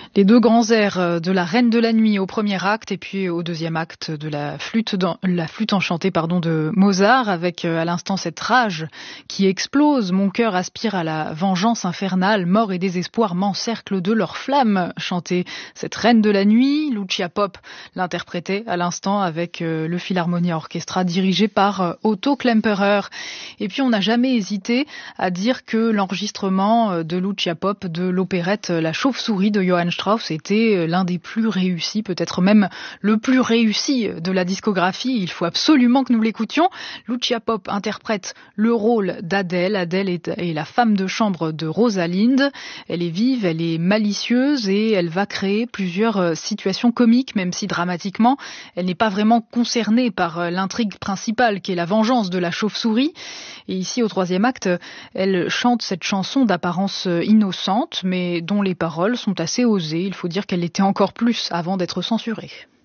Les deux grands airs de la Reine de la Nuit au premier acte et puis au deuxième acte de la flûte enchantée de Mozart, avec à l'instant cette rage qui explose. Mon cœur aspire à la vengeance infernale, mort et désespoir m'encerclent de leurs flammes, chantait cette Reine de la Nuit. Lucia Pope l'interprétait à l'instant avec le Philharmonia Orchestra dirigé par Otto Klemperer. Et puis on n'a jamais hésité à dire que l'enregistrement de Lucia Pope de l'opérette La Chauve-souris de Johann Strauss était l'un des plus réussis, peut-être même le plus réussi de la discographie. Il faut absolument que nous l'écoutions. Lucia Pope interprète le rôle d'Adèle. Adèle est la femme de chambre de Rosalinde. Elle est vive, elle est malicieuse et elle va créer plusieurs situations comiques, même si dramatiquement, elle n'est pas vraiment concernée par l'intrigue principale qui est la vengeance de la chauve-souris. Et ici, au troisième acte, elle chante cette chanson d'apparence innocente, mais dont les paroles sont assez osées. Il faut dire qu'elle l'était encore plus avant d'être censurée.